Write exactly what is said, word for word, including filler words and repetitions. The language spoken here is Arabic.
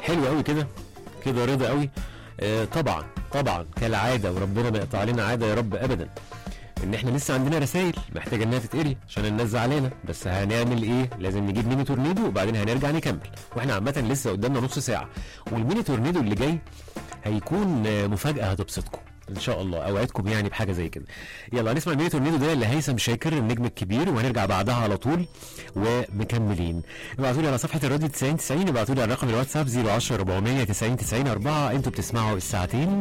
حلو قوي كده كده، رضا قوي. آه طبعا طبعا كالعاده، وربنا ما يقطع علينا عاده يا رب ابدا، ان احنا لسه عندنا رسائل محتاجه انها تتقري عشان الناس زعلانه. بس هنعمل ايه؟ لازم نجيب ميني تورنيدو وبعدين هنرجع نكمل، واحنا عامه لسه قدامنا نص ساعه، والميني تورنيدو اللي جاي هيكون مفاجاه هتبسطكم ان شاء الله، اوعدكم يعني بحاجه زي كده. يلا هنسمع الميني تورنيدو ده لهيثم شاكر النجم الكبير، وهنرجع بعدها على طول ومكملين. ابعتوا لي على صفحه الراديو تسعين تسعين، ابعتوا لي على رقم الواتساب صفر عشرة أربعمية تسعين تسعين أربعة. انتوا بتسمعوا الساعتين